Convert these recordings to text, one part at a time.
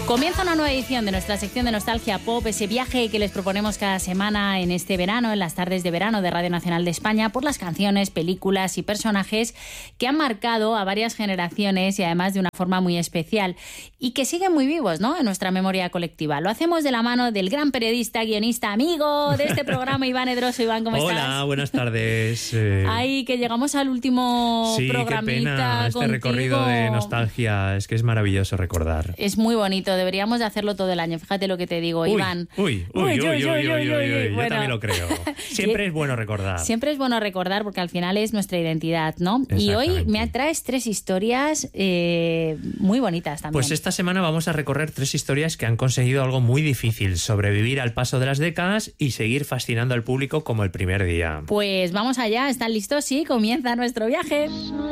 Comienza una nueva edición de nuestra sección de Nostalgia Pop, ese viaje que les proponemos cada semana en este verano, en las tardes de verano de Radio Nacional de España, por las canciones, películas y personajes que han marcado a varias generaciones y además de una forma muy especial y que siguen muy vivos, ¿no?, en nuestra memoria colectiva. Lo hacemos de la mano del gran periodista, guionista, amigo de este programa, Iván Edroso. Iván, ¿cómo estás? Hola, buenas tardes. Ay, que llegamos al último programita. Qué pena, este recorrido de nostalgia, es que es maravilloso recordar. Es muy bonito. Deberíamos de hacerlo todo el año. Fíjate lo que te digo, Iván. Uy, yo también lo creo. Siempre es bueno recordar. Siempre es bueno recordar porque al final es nuestra identidad, ¿no? Y hoy me traes 3 historias muy bonitas también. Pues esta semana vamos a recorrer 3 historias que han conseguido algo muy difícil: sobrevivir al paso de las décadas y seguir fascinando al público como el primer día. Pues vamos allá, ¿están listos? Sí, comienza nuestro viaje.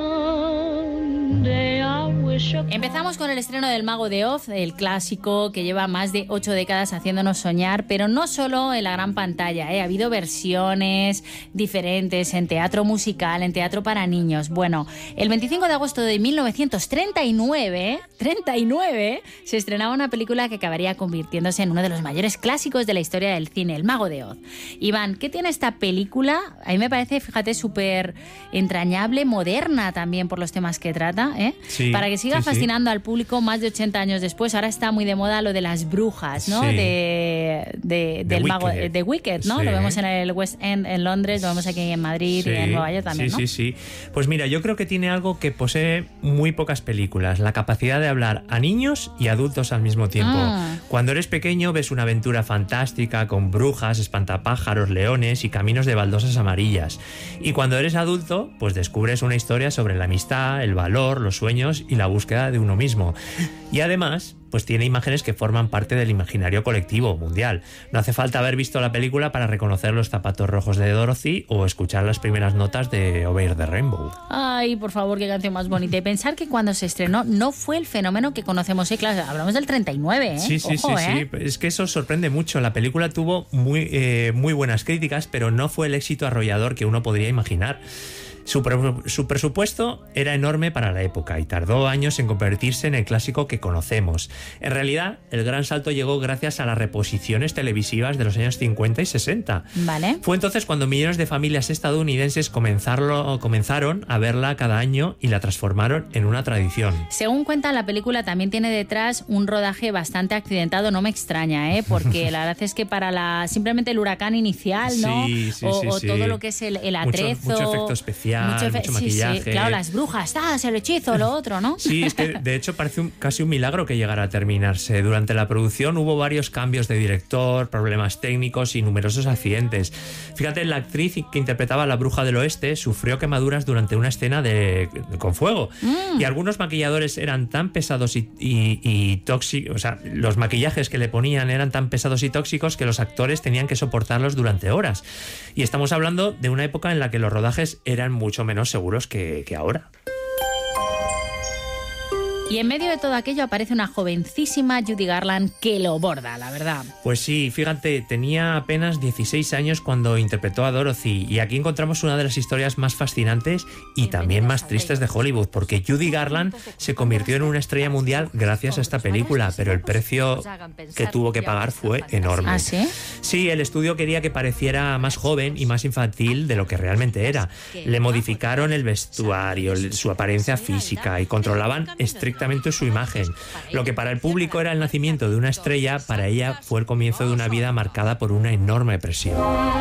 Empezamos con el estreno del Mago de Oz, el clásico que lleva más de 8 décadas haciéndonos soñar, pero no solo en la gran pantalla, ha habido versiones diferentes en teatro musical, en teatro para niños. Bueno, el 25 de agosto de 1939, se estrenaba una película que acabaría convirtiéndose en uno de los mayores clásicos de la historia del cine, El Mago de Oz. Iván, ¿qué tiene esta película? A mí me parece, fíjate, súper entrañable, moderna también por los temas que trata, ¿eh? Sí, para que siga fascinando al público más de 80 años después. Ahora está muy de moda lo de las brujas, ¿no? Sí. Del mago de Wicked, ¿no? Sí. Lo vemos en el West End en Londres, lo vemos aquí en Madrid y en Nueva York también, ¿no? Sí. Pues mira, yo creo que tiene algo que posee muy pocas películas: la capacidad de hablar a niños y adultos al mismo tiempo. Cuando eres pequeño ves una aventura fantástica con brujas, espantapájaros, leones y caminos de baldosas amarillas. Y cuando eres adulto, pues descubres una historia sobre la amistad, el valor, los sueños y la búsqueda de uno mismo. Y además, pues tiene imágenes que forman parte del imaginario colectivo mundial. No hace falta haber visto la película para reconocer los zapatos rojos de Dorothy o escuchar las primeras notas de Over the Rainbow. Ay, por favor, qué canción más bonita. Y pensar que cuando se estrenó no fue el fenómeno que conocemos. Sí, claro, hablamos del 39, ¿eh? Sí. Es que eso sorprende mucho. La película tuvo muy buenas críticas, pero no fue el éxito arrollador que uno podría imaginar. Su presupuesto era enorme para la época y tardó años en convertirse en el clásico que conocemos. En realidad, el gran salto llegó gracias a las reposiciones televisivas de los años 50 y 60. Vale. Fue entonces cuando millones de familias estadounidenses comenzaron a verla cada año y la transformaron en una tradición. Según cuenta, la película también tiene detrás un rodaje bastante accidentado. No me extraña, ¿eh? Porque la verdad es que para simplemente el huracán inicial, ¿no? Sí. Todo lo que es el atrezo. Mucho efecto especial. Mucho maquillaje. Sí, claro, las brujas, el hechizo, lo otro, ¿no? Sí, es que de hecho parece casi un milagro que llegara a terminarse. Durante la producción hubo varios cambios de director, problemas técnicos y numerosos accidentes. Fíjate, la actriz que interpretaba a la bruja del oeste sufrió quemaduras durante una escena con fuego. Y algunos maquilladores eran tan pesados y tóxicos, o sea, los maquillajes que le ponían eran tan pesados y tóxicos que los actores tenían que soportarlos durante horas. Y estamos hablando de una época en la que los rodajes eran mucho menos seguros que ahora. Y en medio de todo aquello aparece una jovencísima Judy Garland que lo borda, la verdad. Pues sí, fíjate, tenía apenas 16 años cuando interpretó a Dorothy, y aquí encontramos una de las historias más fascinantes y también más tristes de Hollywood, porque Judy Garland se convirtió en una estrella mundial gracias a esta película, pero el precio que tuvo que pagar fue enorme. ¿Ah, sí? Sí, el estudio quería que pareciera más joven y más infantil de lo que realmente era. Le modificaron el vestuario, su apariencia física y controlaban estrictamente su imagen. Lo que para el público era el nacimiento de una estrella, para ella fue el comienzo de una vida marcada por una enorme presión.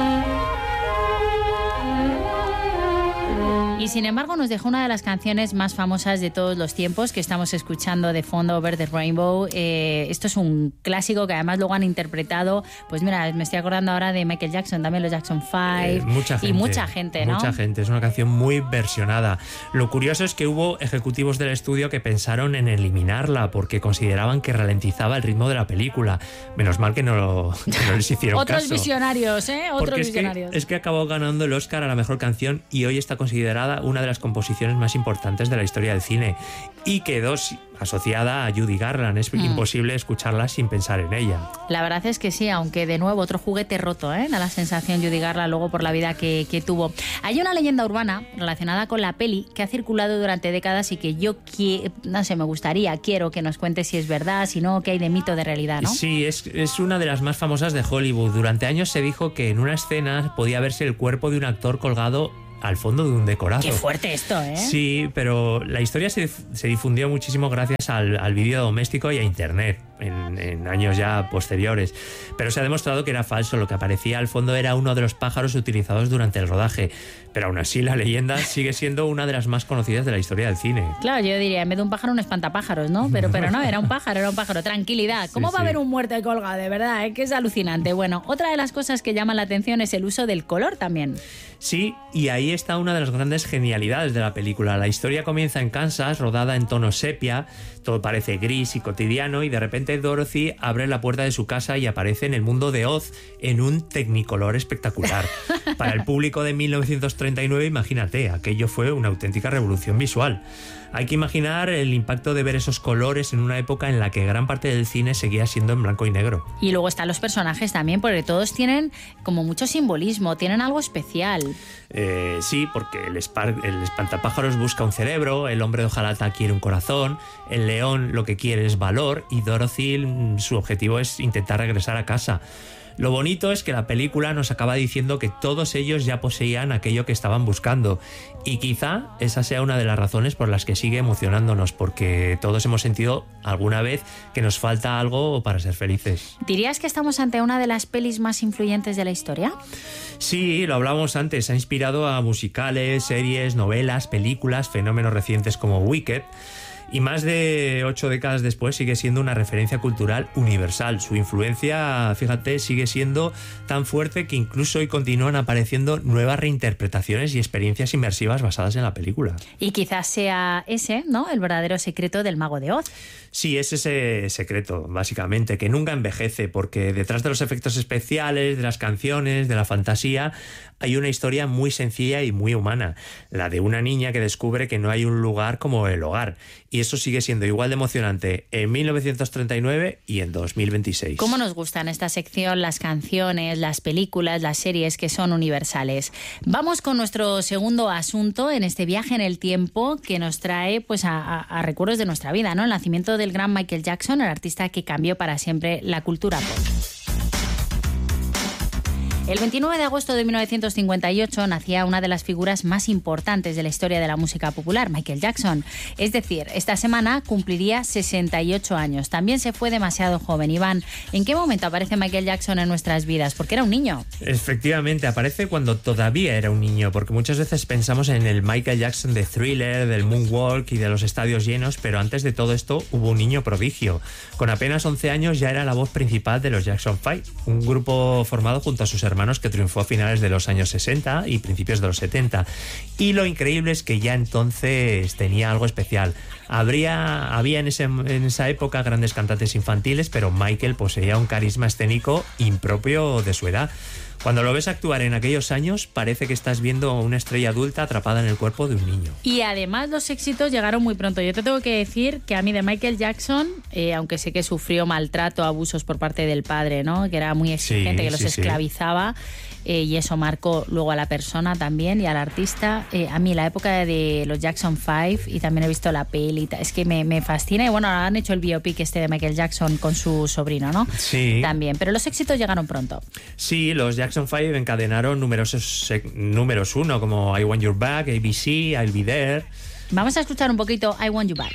Y sin embargo nos dejó una de las canciones más famosas de todos los tiempos que estamos escuchando de fondo, Over the Rainbow. Esto es un clásico que además luego han interpretado, pues mira, me estoy acordando ahora de Michael Jackson, también los Jackson 5 y mucha gente, ¿no? Mucha gente, es una canción muy versionada. Lo curioso es que hubo ejecutivos del estudio que pensaron en eliminarla porque consideraban que ralentizaba el ritmo de la película. Menos mal que no les hicieron Otros caso. Visionarios, ¿eh? Otros visionarios. Es que acabó ganando el Oscar a la mejor canción y hoy está considerada considerada una de las composiciones más importantes de la historia del cine y quedó asociada a Judy Garland. Es imposible escucharla sin pensar en ella. La verdad es que sí, aunque de nuevo otro juguete roto, ¿eh? Da la sensación Judy Garland luego por la vida que tuvo. Hay una leyenda urbana relacionada con la peli que ha circulado durante décadas y que yo quiero que nos cuente si es verdad, si no, qué hay de mito, de realidad, ¿no? Sí, es una de las más famosas de Hollywood. Durante años se dijo que en una escena podía verse el cuerpo de un actor colgado al fondo de un decorado. Qué fuerte esto, ¿eh? Sí, pero la historia se difundió muchísimo gracias al vídeo doméstico y a internet en años ya posteriores. Pero se ha demostrado que era falso. Lo que aparecía al fondo era uno de los pájaros utilizados durante el rodaje. Pero aún así la leyenda sigue siendo una de las más conocidas de la historia del cine. Claro, yo diría, en vez de un pájaro, un espantapájaros, ¿no? Pero no, era un pájaro. Tranquilidad. ¿Cómo va a haber un muerto colgado? De verdad, ¿eh? Que es alucinante. Bueno, otra de las cosas que llaman la atención es el uso del color también. Sí, y ahí está una de las grandes genialidades de la película. La historia comienza en Kansas, rodada en tono sepia, todo parece gris y cotidiano, y de repente Dorothy abre la puerta de su casa y aparece en el mundo de Oz en un tecnicolor espectacular. Para el público de 1939, imagínate, aquello fue una auténtica revolución visual. Hay que imaginar el impacto de ver esos colores en una época en la que gran parte del cine seguía siendo en blanco y negro. Y luego están los personajes también, porque todos tienen como mucho simbolismo, tienen algo especial. Sí, porque el espantapájaros busca un cerebro, el hombre de hojalata quiere un corazón, el león lo que quiere es valor y Dorothy su objetivo es intentar regresar a casa. Lo bonito es que la película nos acaba diciendo que todos ellos ya poseían aquello que estaban buscando, y quizá esa sea una de las razones por las que sigue emocionándonos, porque todos hemos sentido alguna vez que nos falta algo para ser felices. ¿Dirías que estamos ante una de las pelis más influyentes de la historia? Sí, lo hablábamos antes, ha inspirado a musicales, series, novelas, películas, fenómenos recientes como Wicked. Y más de 8 décadas después sigue siendo una referencia cultural universal. Su influencia, fíjate, sigue siendo tan fuerte que incluso hoy continúan apareciendo nuevas reinterpretaciones y experiencias inmersivas basadas en la película. Y quizás sea ese, ¿no?, el verdadero secreto del Mago de Oz. Sí, es ese secreto, básicamente, que nunca envejece, porque detrás de los efectos especiales, de las canciones, de la fantasía, hay una historia muy sencilla y muy humana, la de una niña que descubre que no hay un lugar como el hogar. Y eso sigue siendo igual de emocionante en 1939 y en 2026. ¿Cómo nos gustan esta sección las canciones, las películas, las series que son universales? Vamos con nuestro segundo asunto en este viaje en el tiempo que nos trae pues a recuerdos de nuestra vida, ¿no? El nacimiento del gran Michael Jackson, el artista que cambió para siempre la cultura pop. El 29 de agosto de 1958 nacía una de las figuras más importantes de la historia de la música popular, Michael Jackson. Es decir, esta semana cumpliría 68 años. También se fue demasiado joven. Iván, ¿en qué momento aparece Michael Jackson en nuestras vidas? Porque era un niño. Efectivamente, aparece cuando todavía era un niño, porque muchas veces pensamos en el Michael Jackson de Thriller, del Moonwalk y de los estadios llenos, pero antes de todo esto hubo un niño prodigio. Con apenas 11 años ya era la voz principal de los Jackson 5, un grupo formado junto a sus hermanos que triunfó a finales de los años 60 y principios de los 70. Y lo increíble es que ya entonces tenía algo especial. Había en esa época grandes cantantes infantiles, pero Michael poseía un carisma escénico impropio de su edad. Cuando lo ves actuar en aquellos años, parece que estás viendo una estrella adulta atrapada en el cuerpo de un niño. Y además los éxitos llegaron muy pronto. Yo te tengo que decir que a mí de Michael Jackson, aunque sé que sufrió maltrato, abusos por parte del padre, ¿no?, que era muy exigente, que los esclavizaba, y eso marcó luego a la persona también y al artista. A mí la época de los Jackson 5, y también he visto la peli, es que me fascina. Y bueno, ahora han hecho el biopic de Michael Jackson con su sobrino, ¿no? Sí. También, pero los éxitos llegaron pronto. Sí, los Jackson 5 encadenaron numerosos números uno, como I Want Your Back, ABC, I'll Be There. Vamos a escuchar un poquito I Want You Back.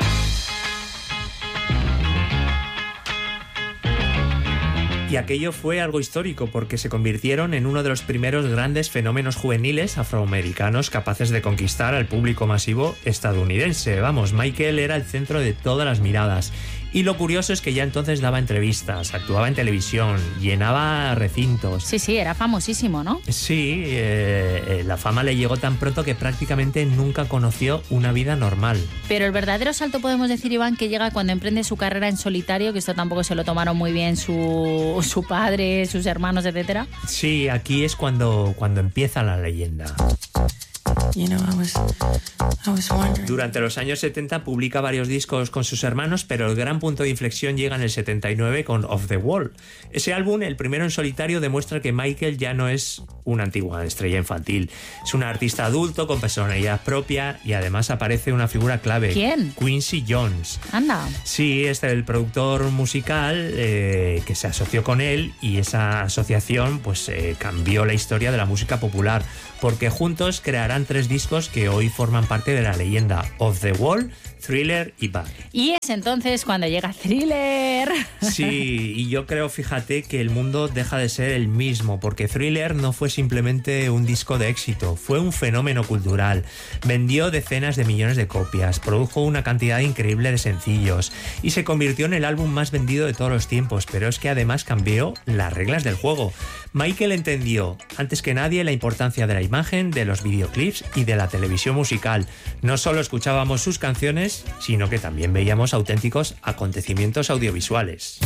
Y aquello fue algo histórico porque se convirtieron en uno de los primeros grandes fenómenos juveniles afroamericanos capaces de conquistar al público masivo estadounidense. Vamos, Michael era el centro de todas las miradas. Y lo curioso es que ya entonces daba entrevistas, actuaba en televisión, llenaba recintos. Sí, era famosísimo, ¿no? Sí, la fama le llegó tan pronto que prácticamente nunca conoció una vida normal. Pero el verdadero salto, podemos decir, Iván, que llega cuando emprende su carrera en solitario, que esto tampoco se lo tomaron muy bien su padre, sus hermanos, etcétera. Sí, aquí es cuando empieza la leyenda. Durante los años 70 publica varios discos con sus hermanos, pero el gran punto de inflexión llega en el 79 con Off the Wall. Ese álbum, el primero en solitario, demuestra que Michael ya no es una antigua estrella infantil. Es un artista adulto con personalidad propia y además aparece una figura clave. ¿Quién? Quincy Jones. Anda. Sí, es el productor musical que se asoció con él, y esa asociación pues cambió la historia de la música popular, porque juntos crearán 3 discos que hoy forman parte de la leyenda: Off the Wall, Thriller y Bad. Y es entonces cuando llega Thriller. Sí, y yo creo, fíjate, que el mundo deja de ser el mismo, porque Thriller no fue simplemente un disco de éxito, fue un fenómeno cultural. Vendió decenas de millones de copias, produjo una cantidad increíble de sencillos y se convirtió en el álbum más vendido de todos los tiempos, pero es que además cambió las reglas del juego. Michael entendió, antes que nadie, la importancia de la imagen, de los videoclips y de la televisión musical. No solo escuchábamos sus canciones, sino que también veíamos auténticos acontecimientos audiovisuales.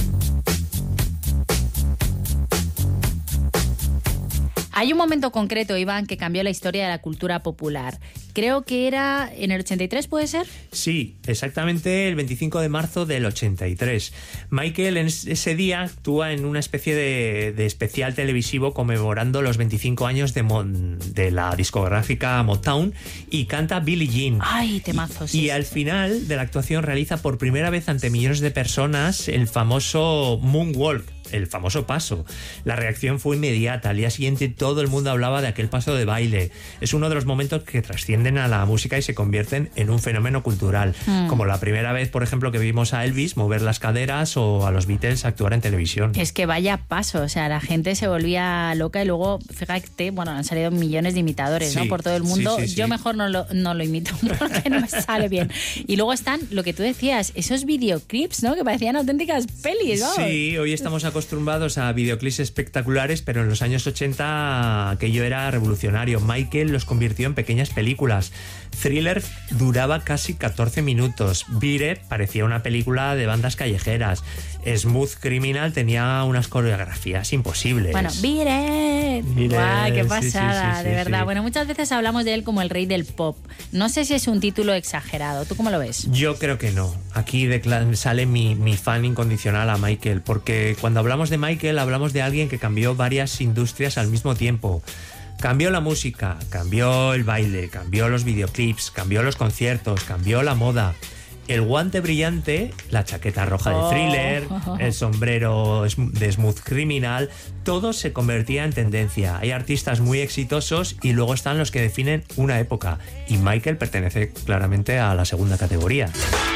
Hay un momento concreto, Iván, que cambió la historia de la cultura popular. Creo que era en el 83, ¿puede ser? Sí, exactamente el 25 de marzo del 83. Michael en ese día actúa en una especie de especial televisivo conmemorando los 25 años de la discográfica Motown, y canta Billie Jean. ¡Ay, temazo! Sí, y al final de la actuación realiza por primera vez ante millones de personas el famoso Moonwalk, el famoso paso. La reacción fue inmediata. Al día siguiente todo el mundo hablaba de aquel paso de baile. Es uno de los momentos que trascienden a la música y se convierten en un fenómeno cultural. Como la primera vez, por ejemplo, que vimos a Elvis mover las caderas o a los Beatles actuar en televisión. Es que vaya paso, o sea, la gente se volvía loca y luego, fíjate, bueno, han salido millones de imitadores, sí, ¿no? Por todo el mundo. Sí. Yo mejor no lo imito porque no me sale bien. Y luego están, lo que tú decías, esos videoclips, ¿no? Que parecían auténticas pelis, ¿no? Sí, hoy estamos acostumbrados a videoclips espectaculares, pero en los años 80 aquello era revolucionario. Michael los convirtió en pequeñas películas. Thriller duraba casi 14 minutos. Beat It parecía una película de bandas callejeras. Smooth Criminal tenía unas coreografías imposibles. Bueno, Beat It. ¡Guau, qué pasada! Sí, de verdad. Bueno, muchas veces hablamos de él como el rey del pop. No sé si es un título exagerado. ¿Tú cómo lo ves? Yo creo que no. Aquí sale mi fan incondicional a Michael, porque cuando hablamos de Michael hablamos de alguien que cambió varias industrias al mismo tiempo. Cambió la música, cambió el baile, cambió los videoclips, cambió los conciertos, cambió la moda. El guante brillante, la chaqueta roja de Thriller, el sombrero de Smooth Criminal, todo se convertía en tendencia. Hay artistas muy exitosos y luego están los que definen una época. Y Michael pertenece claramente a la segunda categoría.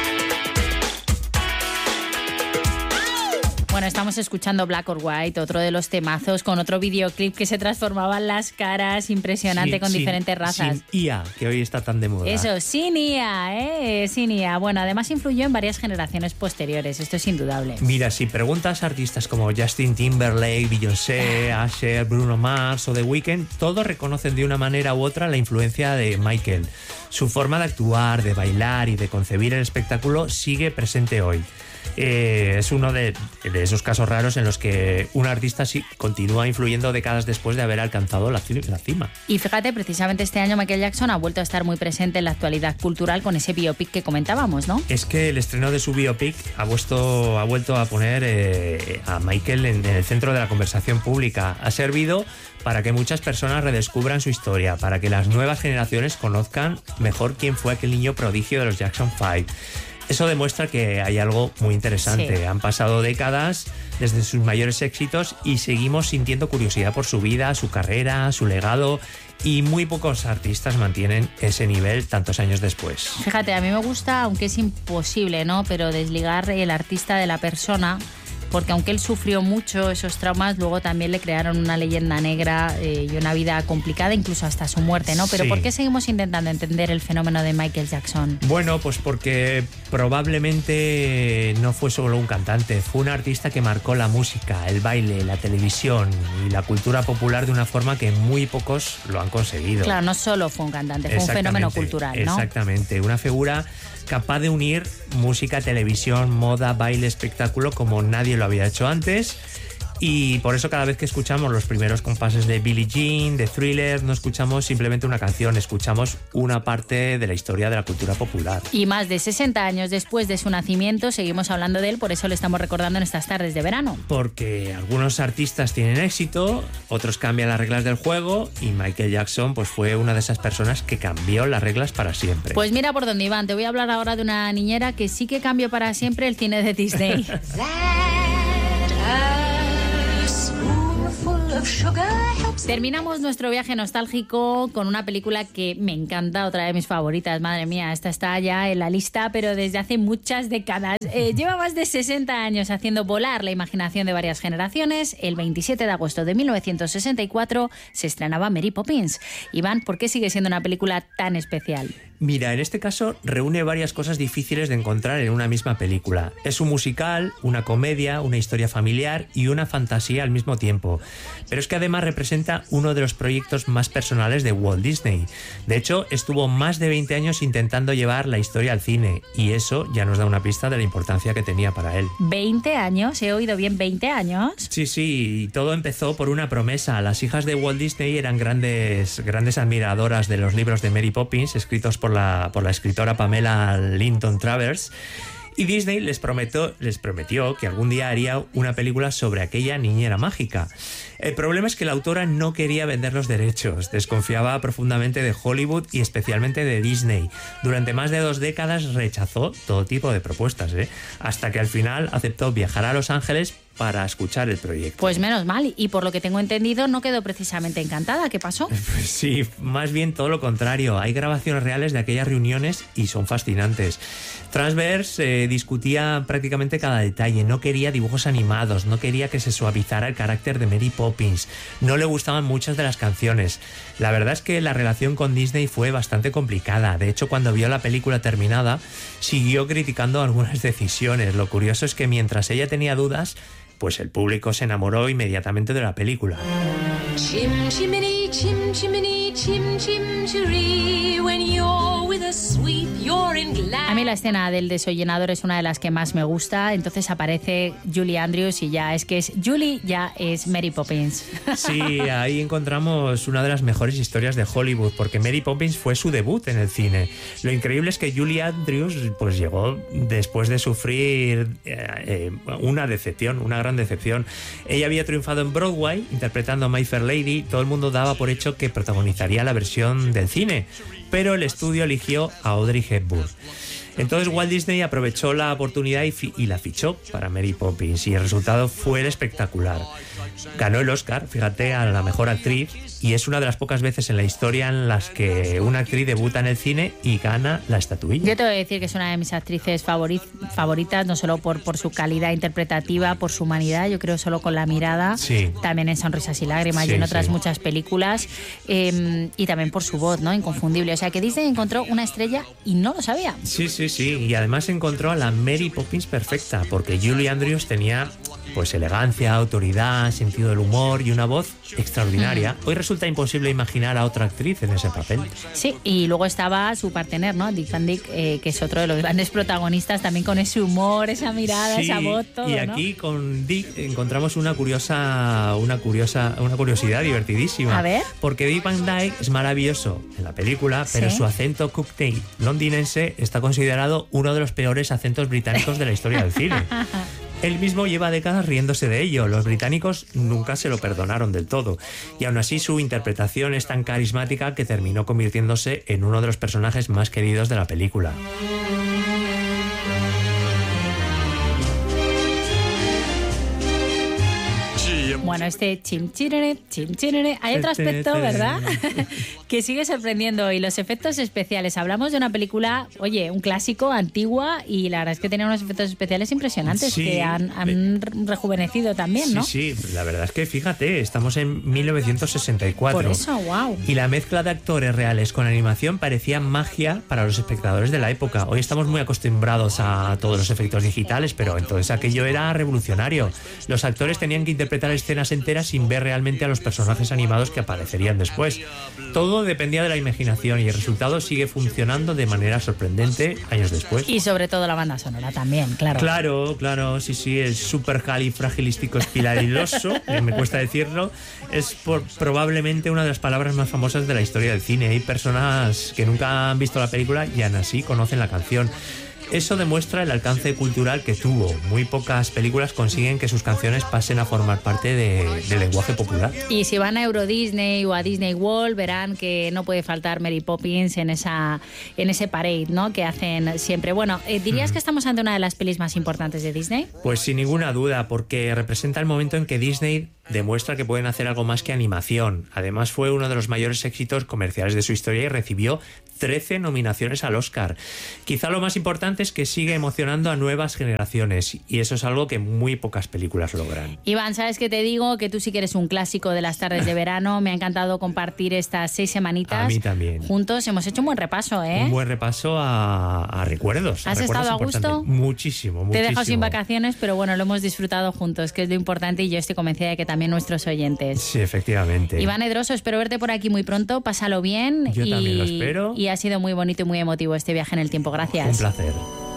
Bueno, estamos escuchando Black or White, otro de los temazos, con otro videoclip que se transformaban las caras, impresionante, con diferentes razas. Sin IA, que hoy está tan de moda. Eso, sin IA, sin IA. Bueno, además influyó en varias generaciones posteriores, esto es indudable. Mira, si preguntas a artistas como Justin Timberlake, Beyoncé, Usher, Bruno Mars o The Weeknd, todos reconocen de una manera u otra la influencia de Michael. Su forma de actuar, de bailar y de concebir el espectáculo sigue presente hoy. Es uno de esos casos raros en los que un artista sí continúa influyendo décadas después de haber alcanzado la cima. Y fíjate, precisamente este año Michael Jackson ha vuelto a estar muy presente en la actualidad cultural con ese biopic que comentábamos, ¿no? Es que el estreno de su biopic ha vuelto a poner a Michael en el centro de la conversación pública. Ha servido para que muchas personas redescubran su historia, para que las nuevas generaciones conozcan mejor quién fue aquel niño prodigio de los Jackson 5. Eso demuestra que hay algo muy interesante. Sí. Han pasado décadas desde sus mayores éxitos y seguimos sintiendo curiosidad por su vida, su carrera, su legado, y muy pocos artistas mantienen ese nivel tantos años después. Fíjate, a mí me gusta, aunque es imposible, ¿no?, pero desligar el artista de la persona, porque aunque él sufrió mucho esos traumas, luego también le crearon una leyenda negra y una vida complicada, incluso hasta su muerte, ¿no? Pero sí. ¿Por qué seguimos intentando entender el fenómeno de Michael Jackson? Bueno, pues porque probablemente no fue solo un cantante, fue un artista que marcó la música, el baile, la televisión y la cultura popular de una forma que muy pocos lo han conseguido. Claro, no solo fue un cantante, fue un fenómeno cultural, ¿no? Exactamente, una figura capaz de unir música, televisión, moda, baile, espectáculo como nadie lo había hecho antes. Y por eso cada vez que escuchamos los primeros compases de Billie Jean, de Thriller, no escuchamos simplemente una canción, escuchamos una parte de la historia de la cultura popular. Y más de 60 años después de su nacimiento seguimos hablando de él, por eso lo estamos recordando en estas tardes de verano. Porque algunos artistas tienen éxito, otros cambian las reglas del juego y Michael Jackson pues fue una de esas personas que cambió las reglas para siempre. Pues mira por dónde, Iván, te voy a hablar ahora de una niñera que sí que cambió para siempre el cine de Disney. Terminamos nuestro viaje nostálgico con una película que me encanta, otra de mis favoritas, madre mía, esta está ya en la lista, pero desde hace muchas décadas. Lleva más de 60 años haciendo volar la imaginación de varias generaciones. El 27 de agosto de 1964 se estrenaba Mary Poppins. Iván, ¿por qué sigue siendo una película tan especial? Mira, en este caso reúne varias cosas difíciles de encontrar en una misma película. Es un musical, una comedia, una historia familiar y una fantasía al mismo tiempo. Pero es que además representa uno de los proyectos más personales de Walt Disney. De hecho, estuvo más de 20 años intentando llevar la historia al cine y eso ya nos da una pista de la importancia que tenía para él. ¿20 años? ¿He oído bien? ¿20 años? Sí, y todo empezó por una promesa. Las hijas de Walt Disney eran grandes admiradoras de los libros de Mary Poppins, escritos por la escritora Pamela Linton Travers, y Disney les prometió que algún día haría una película sobre aquella niñera mágica. El problema es que la autora no quería vender los derechos, desconfiaba profundamente de Hollywood y especialmente de Disney. Durante más de 2 décadas rechazó todo tipo de propuestas, hasta que al final aceptó viajar a Los Ángeles para escuchar el proyecto. Pues menos mal, y por lo que tengo entendido no quedó precisamente encantada. ¿Qué pasó? Pues sí, más bien todo lo contrario. Hay grabaciones reales de aquellas reuniones y son fascinantes. Transverse discutía prácticamente cada detalle, no quería dibujos animados, no quería que se suavizara el carácter de Mary Poppins, no le gustaban muchas de las canciones. La verdad es que la relación con Disney fue bastante complicada. De hecho, cuando vio la película terminada, siguió criticando algunas decisiones. Lo curioso es que mientras ella tenía dudas, pues el público se enamoró inmediatamente de la película. Chim chimney, chim chimney, chim chim chiree. When you're with a sweep, you're in glass. A mí la escena del desollenador es una de las que más me gusta. Entonces aparece Julie Andrews y ya es Mary Poppins. Sí, ahí encontramos una de las mejores historias de Hollywood, porque Mary Poppins fue su debut en el cine. Lo increíble es que Julie Andrews pues llegó después de sufrir una gran decepción. Ella había triunfado en Broadway interpretando a My Fair Lady. Todo el mundo daba por hecho que protagonizaría la versión del cine, pero el estudio eligió a Audrey Hepburn. Entonces Walt Disney aprovechó la oportunidad y la fichó para Mary Poppins, y el resultado fue espectacular. Ganó el Oscar, fíjate, a la mejor actriz, y es una de las pocas veces en la historia en las que una actriz debuta en el cine y gana la estatuilla. Yo te voy a decir que es una de mis actrices favoritas, no solo por su calidad interpretativa, por su humanidad, yo creo solo con la mirada, sí. También en Sonrisas y Lágrimas y en otras muchas películas, y también por su voz, ¿no? Inconfundible. O sea que Disney encontró una estrella y no lo sabía. Sí, y además encontró a la Mary Poppins perfecta, porque Julie Andrews tenía pues elegancia, autoridad, sentido del humor y una voz extraordinaria. Hoy resulta imposible imaginar a otra actriz en ese papel. Sí, y luego estaba su partener, ¿no? Dick Van Dyke, que es otro de los grandes protagonistas, también con ese humor, esa mirada, esa voz, todo, y aquí, ¿no? Con Dick encontramos una curiosidad divertidísima. A ver. Porque Dick Van Dyke es maravilloso en la película, pero su acento cockney londinense está considerado uno de los peores acentos británicos de la historia del cine. Él mismo lleva décadas riéndose de ello. Los británicos nunca se lo perdonaron del todo. Y aún así su interpretación es tan carismática que terminó convirtiéndose en uno de los personajes más queridos de la película. Bueno, este chimchirere, hay otro aspecto, ¿verdad? Que sigue sorprendiendo, y los efectos especiales. Hablamos de una película, oye, un clásico, antigua, y la verdad es que tenía unos efectos especiales impresionantes, que han rejuvenecido también, ¿no? Sí, la verdad es que fíjate, estamos en 1964. Por eso, wow. Y la mezcla de actores reales con animación parecía magia para los espectadores de la época. Hoy estamos muy acostumbrados a todos los efectos digitales, pero entonces aquello era revolucionario. Los actores tenían que interpretar escenas escenas enteras sin ver realmente a los personajes animados que aparecerían después. Todo dependía de la imaginación y el resultado sigue funcionando de manera sorprendente años después. Y sobre todo la banda sonora también, claro. Claro, sí, es súper califragilístico espiralidoso, me cuesta decirlo, es probablemente una de las palabras más famosas de la historia del cine. Hay personas que nunca han visto la película y aún así conocen la canción. Eso demuestra el alcance cultural que tuvo. Muy pocas películas consiguen que sus canciones pasen a formar parte del lenguaje popular. Y si van a Euro Disney o a Disney World, verán que no puede faltar Mary Poppins en ese parade, ¿no?, que hacen siempre. Bueno, ¿dirías que estamos ante una de las pelis más importantes de Disney? Pues sin ninguna duda, porque representa el momento en que Disney demuestra que pueden hacer algo más que animación. Además, fue uno de los mayores éxitos comerciales de su historia y recibió 13 nominaciones al Oscar. Quizá lo más importante es que sigue emocionando a nuevas generaciones y eso es algo que muy pocas películas logran. Iván, ¿sabes qué te digo? Que tú sí que eres un clásico de las tardes de verano. Me ha encantado compartir estas 6 semanitas. A mí también. Juntos hemos hecho un buen repaso, ¿eh? Un buen repaso a recuerdos. ¿Has estado a gusto? Muchísimo. Te he dejado sin vacaciones, pero bueno, lo hemos disfrutado juntos, que es lo importante, y yo estoy convencida de que también nuestros oyentes. Sí, efectivamente. Iván Edroso, espero verte por aquí muy pronto. Pásalo bien. Yo también lo espero. Y ha sido muy bonito y muy emotivo este viaje en el tiempo. Gracias. Un placer.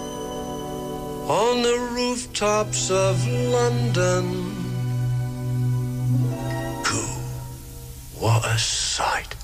On the rooftops of London, cool, what a sight.